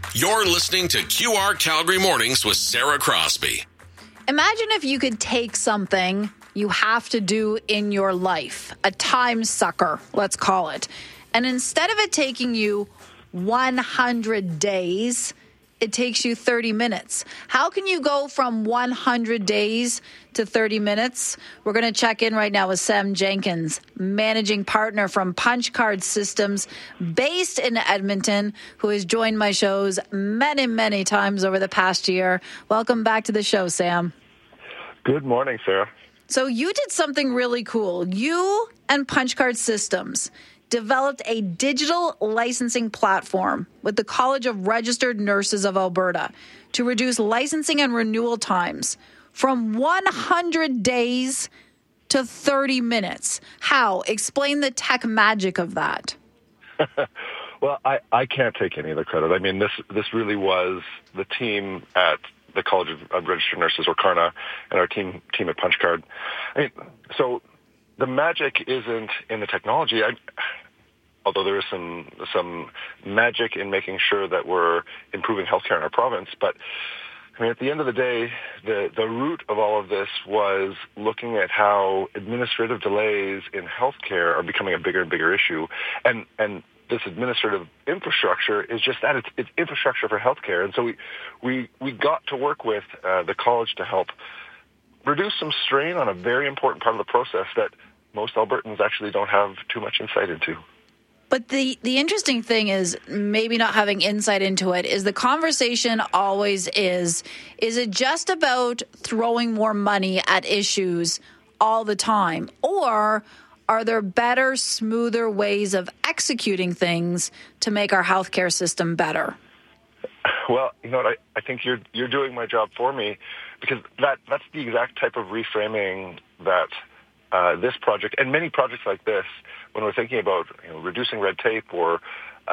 You're listening to QR Calgary Mornings with Sarah Crosby. Imagine if you could take something you have to do in your life, a time sucker, let's call it, and instead of it taking you 100 days, it takes you 30 minutes. How can you go from 100 days to 30 minutes? We're going to check in right now with Sam Jenkins, managing partner from Punch Card Systems based in Edmonton, who has joined my shows many, many times over the past year. Welcome back to the show, Sam. Good morning, Sarah. So you did something really cool. You and Punch Card Systems developed a digital licensing platform with the College of Registered Nurses of Alberta to reduce licensing and renewal times from 100 days to 30 minutes. How? Explain the tech magic of that. Well, I can't take any of the credit. I mean, this really was the team at the College of Registered Nurses, or CARNA, and our team at Punch Card. I mean, so the magic isn't in the technology. Although there is some magic in making sure that we're improving healthcare in our province. But I mean, at the end of the day, the root of all of this was looking at how administrative delays in healthcare are becoming a bigger and bigger issue. And this administrative infrastructure is just that. It's infrastructure for healthcare. And so we got to work with the college to help reduce some strain on a very important part of the process that most Albertans actually don't have too much insight into. But the interesting thing is, maybe not having insight into it, is the conversation always is it just about throwing more money at issues all the time? Or are there better, smoother ways of executing things to make our healthcare system better? Well, you know what, I think you're doing my job for me, because that's the exact type of reframing that this project and many projects like this, when we're thinking about reducing red tape or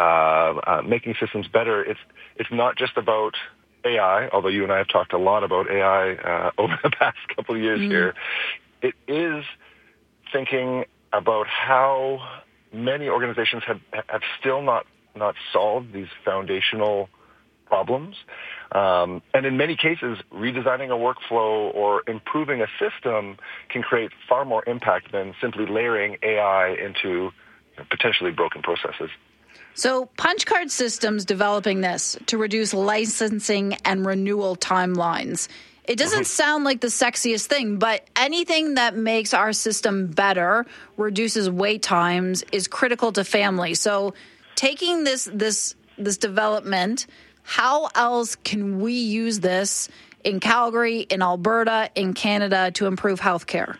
making systems better, it's not just about AI, although you and I have talked a lot about AI over the past couple of years here. It is thinking about how many organizations have still not solved these foundational problems. And in many cases, redesigning a workflow or improving a system can create far more impact than simply layering AI into potentially broken processes. So Punch Card Systems developing this to reduce licensing and renewal timelines. It doesn't sound like the sexiest thing, but anything that makes our system better, reduces wait times, is critical to families. So taking this development, how else can we use this in Calgary, in Alberta, in Canada to improve healthcare?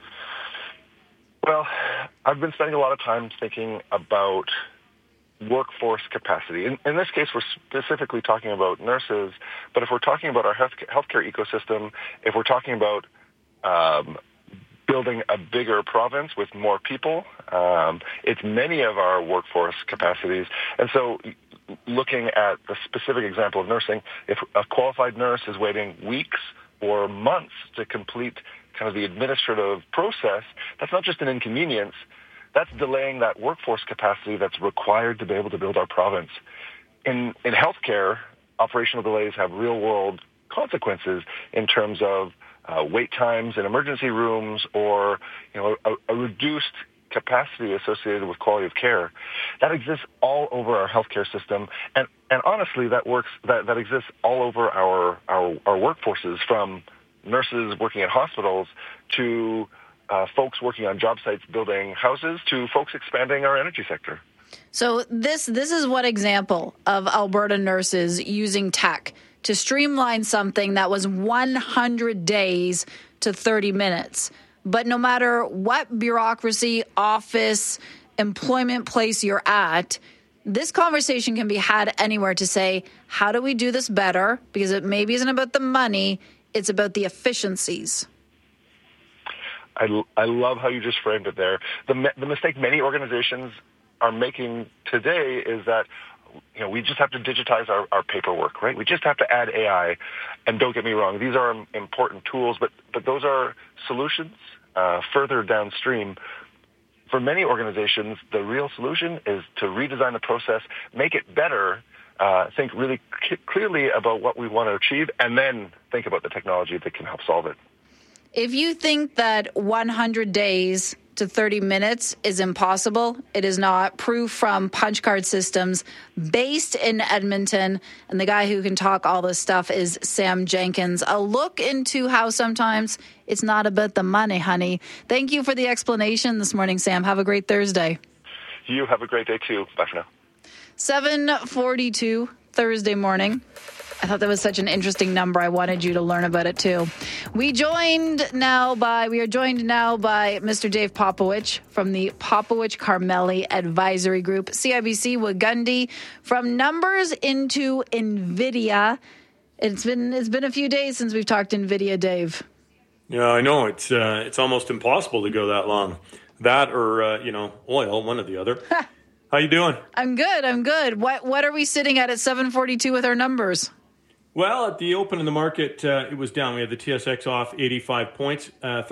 Well, I've been spending a lot of time thinking about workforce capacity. In this case, we're specifically talking about nurses, but if we're talking about our healthcare ecosystem, if we're talking about building a bigger province with more people, it's many of our workforce capacities. And so looking at the specific example of nursing, if a qualified nurse is waiting weeks or months to complete kind of the administrative process, that's not just an inconvenience, that's delaying that workforce capacity that's required to be able to build our province. In healthcare, operational delays have real-world consequences in terms of wait times in emergency rooms, or a reduced capacity associated with quality of care. That exists all over our healthcare system, and honestly, that exists all over our workforces, from nurses working in hospitals to folks working on job sites building houses to folks expanding our energy sector. So this is one example of Alberta nurses using tech to streamline something that was 100 days to 30 minutes. But no matter what bureaucracy, office, employment place you're at, this conversation can be had anywhere to say, how do we do this better? Because it maybe isn't about the money, it's about the efficiencies. I love how you just framed it there. The mistake many organizations are making today is that we just have to digitize our paperwork, right? We just have to add AI. And don't get me wrong, these are important tools, but those are solutions further downstream. For many organizations, the real solution is to redesign the process, make it better, think really clearly about what we want to achieve, and then think about the technology that can help solve it. If you think that 100 days to 30 minutes is impossible, it is not. Proof from Punch Card Systems, based in Edmonton. And the guy who can talk all this stuff is Sam Jenkins. A look into how sometimes it's not about the money, honey. Thank you for the explanation this morning, Sam. Have a great Thursday. You have a great day, too. Bye for now. 7:42 Thursday morning. I thought that was such an interesting number. I wanted you to learn about it, too. We are joined now by Mr. Dave Popowich from the Popowich Carmeli Advisory Group. CIBC Wagundi, from numbers into NVIDIA. It's been a few days since we've talked NVIDIA, Dave. Yeah, I know. It's almost impossible to go that long. That or, oil, one or the other. How you doing? I'm good. What are we sitting at 7:42 with our numbers? Well, at the open in the market, it was down. We had the TSX off 85 points,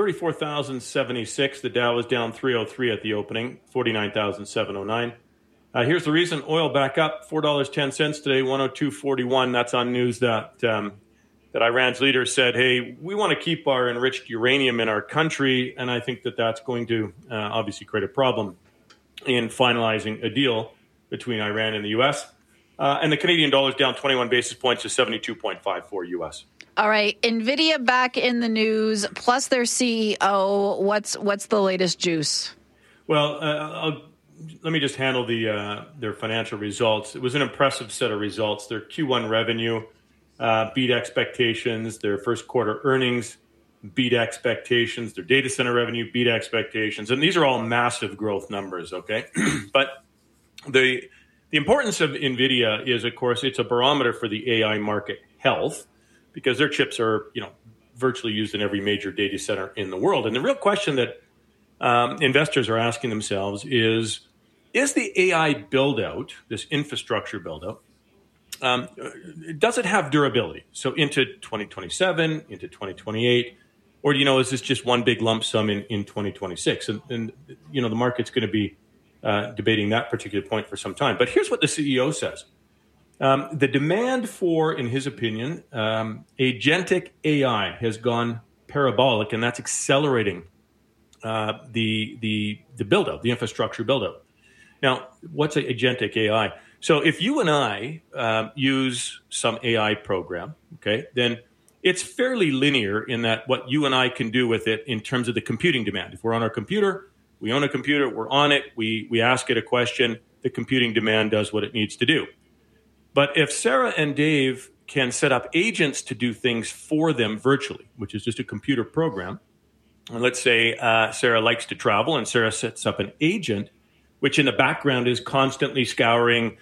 34,076. The Dow was down 303 at the opening, 49,709. Here's the reason. Oil back up, $4.10 today, 102.41. That's on news that Iran's leader said, hey, we want to keep our enriched uranium in our country, and I think that's going to obviously create a problem in finalizing a deal between Iran and the U.S., and the Canadian dollar is down 21 basis points to 72.54 U.S. All right. NVIDIA back in the news, plus their CEO. What's the latest juice? Well, let me just handle their financial results. It was an impressive set of results. Their Q1 revenue beat expectations. Their first quarter earnings beat expectations. Their data center revenue beat expectations. And these are all massive growth numbers, okay? But the importance of NVIDIA is, of course, it's a barometer for the AI market health, because their chips are, virtually used in every major data center in the world. And the real question that investors are asking themselves is the AI build-out, this infrastructure build-out, does it have durability? So into 2027, into 2028, or, is this just one big lump sum in 2026? And the market's going to be debating that particular point for some time. But here's what the CEO says. The demand for, in his opinion, agentic AI has gone parabolic, and that's accelerating the build-up, the infrastructure build-up. Now, what's agentic AI? So if you and I use some AI program, okay, then it's fairly linear in that what you and I can do with it in terms of the computing demand. If we're on our computer, we own a computer, we're on it, we ask it a question, the computing demand does what it needs to do. But if Sarah and Dave can set up agents to do things for them virtually, which is just a computer program, and let's say Sarah likes to travel and Sarah sets up an agent, which in the background is constantly scouring,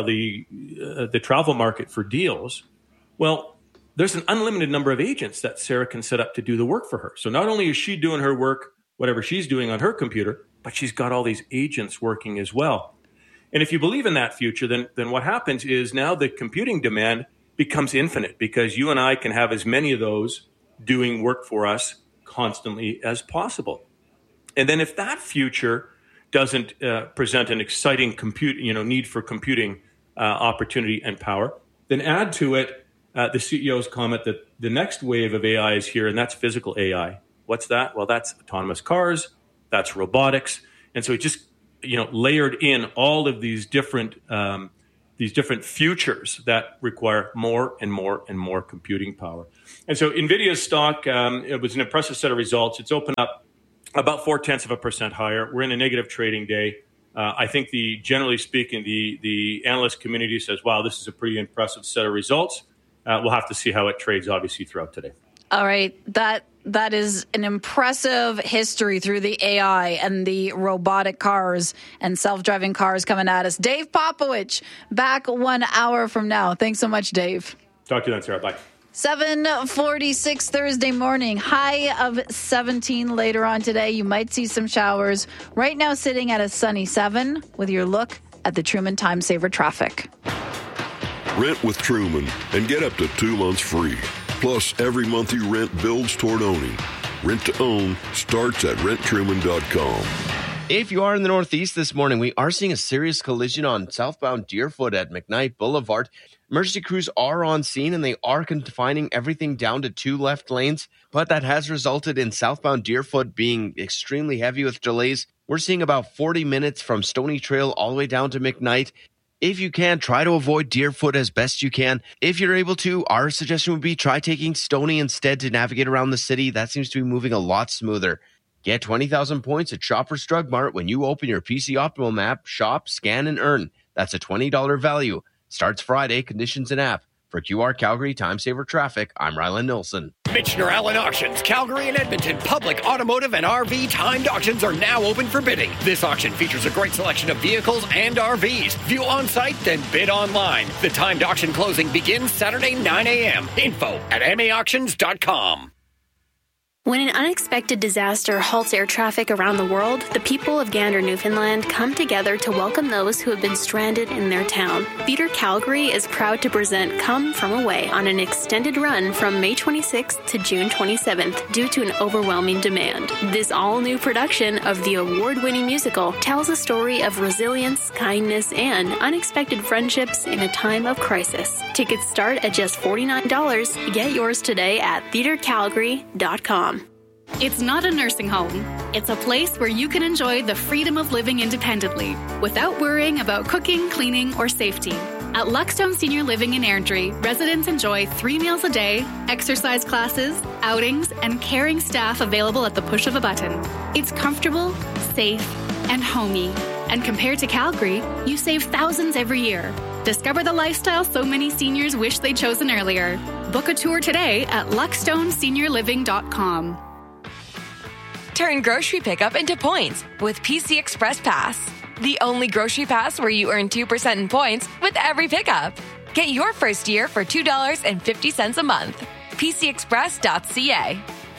the travel market for deals. Well, there's an unlimited number of agents that Sarah can set up to do the work for her. So not only is she doing her work, whatever she's doing on her computer, but she's got all these agents working as well. And if you believe in that future, then what happens is now the computing demand becomes infinite, because you and I can have as many of those doing work for us constantly as possible. And then if that future doesn't present an exciting need for computing opportunity and power, then add to it the CEO's comment that the next wave of AI is here, and that's physical AI. What's that? Well, that's autonomous cars, that's robotics, and so it just layered in all of these different futures that require more and more and more computing power. And so NVIDIA's stock, it was an impressive set of results. It's opened up about 0.4% higher. We're in a negative trading day. I think generally speaking, the analyst community says, wow, this is a pretty impressive set of results. We'll have to see how it trades, obviously, throughout today. All right. That is an impressive history through the AI and the robotic cars and self-driving cars coming at us. Dave Popowich, back 1 hour from now. Thanks so much, Dave. Talk to you then, Sarah. Bye. 7:46 Thursday morning. High of 17 later on today. You might see some showers. Right now sitting at a sunny 7 with your look at the Truman Time Saver traffic. Rent with Truman and get up to 2 months free. Plus, every month you rent builds toward owning. Rent to own starts at renttruman.com. If you are in the Northeast this morning, we are seeing a serious collision on southbound Deerfoot at McKnight Boulevard. Emergency crews are on scene and they are confining everything down to 2 left lanes, but that has resulted in southbound Deerfoot being extremely heavy with delays. We're seeing about 40 minutes from Stony Trail all the way down to McKnight. If you can, try to avoid Deerfoot as best you can. If you're able to, our suggestion would be try taking Stony instead to navigate around the city. That seems to be moving a lot smoother. Get 20,000 points at Shoppers Drug Mart when you open your PC Optimum app, shop, scan, and earn. That's a $20 value. Starts Friday. Conditions and app. For QR Calgary Time Saver Traffic, I'm Rylan Nilsson. Michener Allen Auctions, Calgary and Edmonton public automotive and RV timed auctions are now open for bidding. This auction features a great selection of vehicles and RVs. View on site, then bid online. The timed auction closing begins Saturday 9 a.m. Info at maauctions.com. When an unexpected disaster halts air traffic around the world, the people of Gander, Newfoundland come together to welcome those who have been stranded in their town. Theatre Calgary is proud to present Come From Away on an extended run from May 26th to June 27th due to an overwhelming demand. This all-new production of the award-winning musical tells a story of resilience, kindness, and unexpected friendships in a time of crisis. Tickets start at just $49. Get yours today at theatrecalgary.com. It's not a nursing home. It's a place where you can enjoy the freedom of living independently without worrying about cooking, cleaning, or safety. At Luckstone Senior Living in Airdrie, residents enjoy 3 meals a day, exercise classes, outings, and caring staff available at the push of a button. It's comfortable, safe, and homey. And compared to Calgary, you save thousands every year. Discover the lifestyle so many seniors wish they'd chosen earlier. Book a tour today at luckstoneseniorliving.com. Turn grocery pickup into points with PC Express Pass. The only grocery pass where you earn 2% in points with every pickup. Get your first year for $2.50 a month. PCExpress.ca.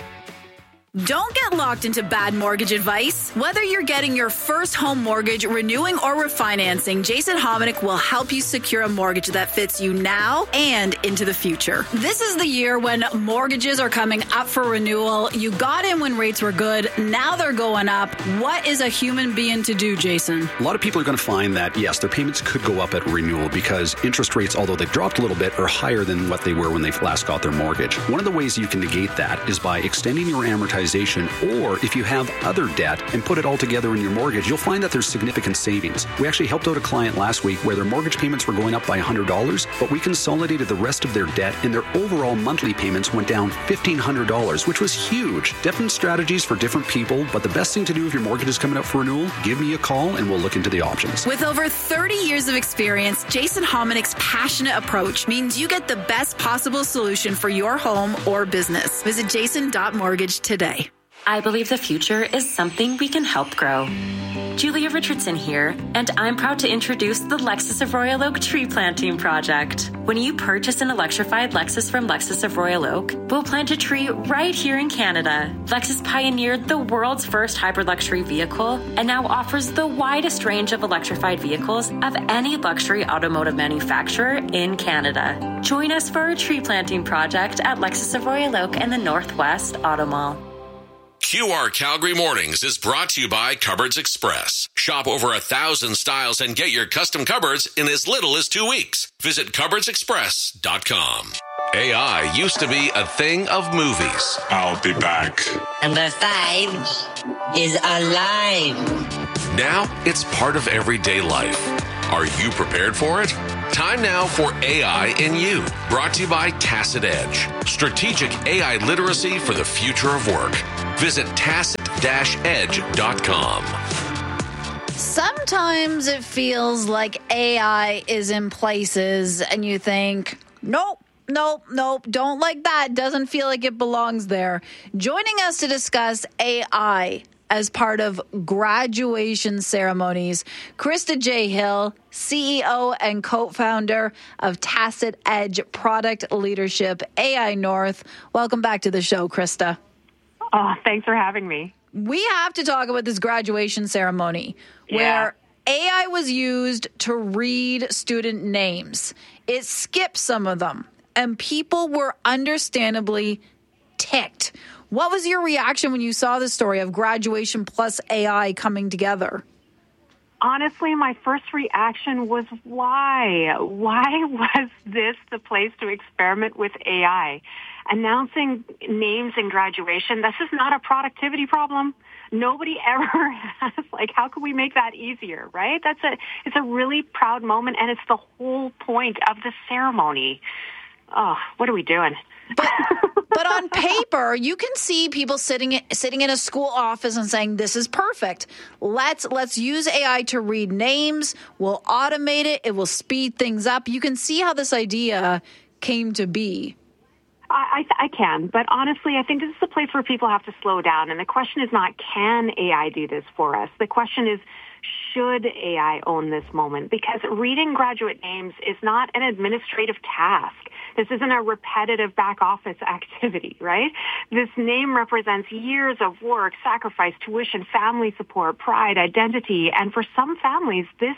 Don't get locked into bad mortgage advice. Whether you're getting your first home mortgage, renewing, or refinancing, Jason Hominick will help you secure a mortgage that fits you now and into the future. This is the year when mortgages are coming up for renewal. You got in when rates were good. Now they're going up. What is a human being to do, Jason? A lot of people are going to find that, yes, their payments could go up at renewal because interest rates, although they've dropped a little bit, are higher than what they were when they last got their mortgage. One of the ways you can negate that is by extending your amortization, or if you have other debt and put it all together in your mortgage, you'll find that there's significant savings. We actually helped out a client last week where their mortgage payments were going up by $100, but we consolidated the rest of their debt and their overall monthly payments went down $1,500, which was huge. Different strategies for different people, but the best thing to do if your mortgage is coming up for renewal, give me a call and we'll look into the options. With over 30 years of experience, Jason Hominick's passionate approach means you get the best possible solution for your home or business. Visit jason.mortgage today. I believe the future is something we can help grow. Julia Richardson here, and I'm proud to introduce the Lexus of Royal Oak Tree Planting Project. When you purchase an electrified Lexus from Lexus of Royal Oak, we'll plant a tree right here in Canada. Lexus pioneered the world's first hybrid luxury vehicle and now offers the widest range of electrified vehicles of any luxury automotive manufacturer in Canada. Join us for a tree planting project at Lexus of Royal Oak and the Northwest Auto Mall. QR Calgary Mornings is brought to you by Cupboards Express. Shop over 1,000 styles and get your custom cupboards in as little as 2 weeks. Visit cupboardsexpress.com. AI used to be a thing of movies. I'll be back. Number 5 is alive. Now it's part of everyday life. Are you prepared for it? Time now for AI in You. Brought to you by Tacit Edge. Strategic AI literacy for the future of work. Visit tacit-edge.com. Sometimes it feels like AI is in places and you think, nope, don't like that. Doesn't feel like it belongs there. Joining us to discuss AI as part of graduation ceremonies, Krista J. Hill, CEO and co-founder of Tacit Edge Product Leadership, AI North. Welcome back to the show, Krista. Oh, thanks for having me. We have to talk about this graduation ceremony where AI was used to read student names. It skipped some of them, and people were understandably ticked. What was your reaction when you saw the story of graduation plus AI coming together? Honestly, my first reaction was why? Why was this the place to experiment with AI? Announcing names in graduation, this is not a productivity problem. Nobody ever has, how can we make that easier, right? It's a really proud moment, and it's the whole point of the ceremony. Oh, what are we doing? But on paper, you can see people sitting in a school office and saying, this is perfect. Let's use AI to read names. We'll automate it. It will speed things up. You can see how this idea came to be. I can, but honestly, I think this is a place where people have to slow down. And the question is not, can AI do this for us? The question is, should AI own this moment? Because reading graduate names is not an administrative task. This isn't a repetitive back office activity, right? This name represents years of work, sacrifice, tuition, family support, pride, identity. And for some families, this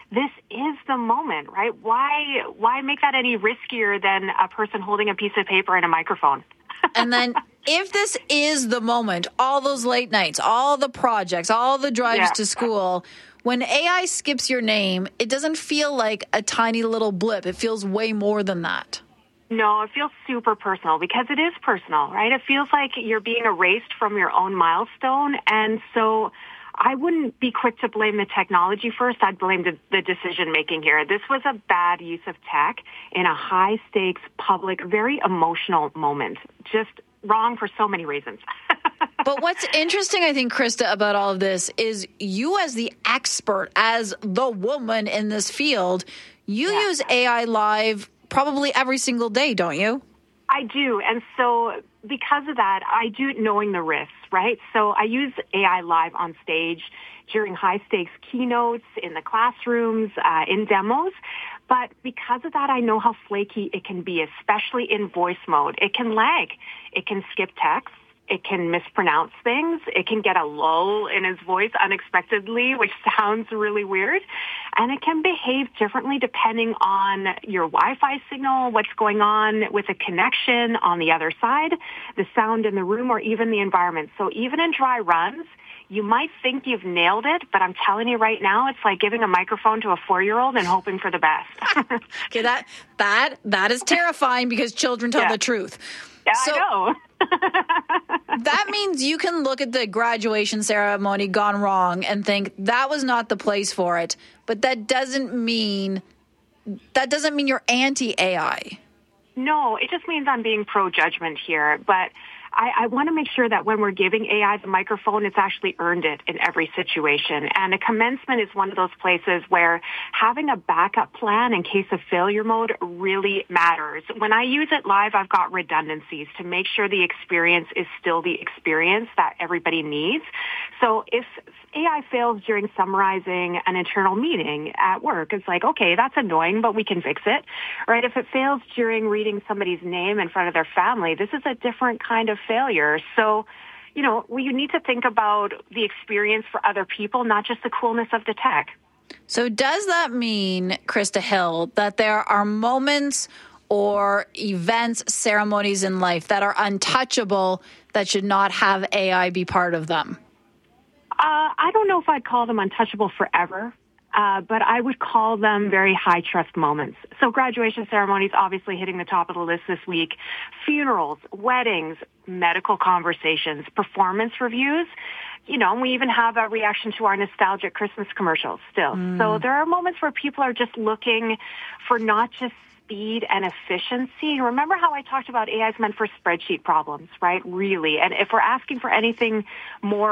is the moment, right? Why make that any riskier than a person holding a piece of paper and a microphone? And then if this is the moment, all those late nights, all the projects, all the drives to school, when AI skips your name, it doesn't feel like a tiny little blip. It feels way more than that. No, it feels super personal because it is personal, right? It feels like you're being erased from your own milestone. And so I wouldn't be quick to blame the technology first. I'd blame the decision-making here. This was a bad use of tech in a high-stakes, public, very emotional moment. Just wrong for so many reasons. But what's interesting, I think, Krista, about all of this is you as the expert, as the woman in this field, you use AI Live probably every single day, don't you? I do. And so because of that, I do it knowing the risks, right? So I use AI Live on stage during high-stakes keynotes, in the classrooms, in demos. But because of that, I know how flaky it can be, especially in voice mode. It can lag. It can skip text. It can mispronounce things. It can get a lull in his voice unexpectedly, which sounds really weird. And it can behave differently depending on your Wi-Fi signal, what's going on with the connection on the other side, the sound in the room, or even the environment. So even in dry runs, you might think you've nailed it, but I'm telling you right now, it's like giving a microphone to a 4-year-old and hoping for the best. Okay, that is terrifying because children tell the truth. Yeah, I know. That means you can look at the graduation ceremony gone wrong and think that was not the place for it. But that doesn't mean you're anti-AI. No, it just means I'm being pro-judgment here. But I want to make sure that when we're giving AI the microphone, it's actually earned it in every situation. And a commencement is one of those places where having a backup plan in case of failure mode really matters. When I use it live, I've got redundancies to make sure the experience is still the experience that everybody needs. So if AI fails during summarizing an internal meeting at work, it's like, okay, that's annoying, but we can fix it, right? If it fails during reading somebody's name in front of their family, this is a different kind of failure. So, you need to think about the experience for other people, not just the coolness of the tech. So does that mean, Krista Hill, that there are moments or events, ceremonies in life that are untouchable that should not have AI be part of them? I don't know if I'd call them untouchable forever. But I would call them very high-trust moments. So graduation ceremonies obviously hitting the top of the list this week. Funerals, weddings, medical conversations, performance reviews. We even have a reaction to our nostalgic Christmas commercials still. So there are moments where people are just looking for not just speed and efficiency. Remember how I talked about AI is meant for spreadsheet problems, right? Really. And if we're asking for anything more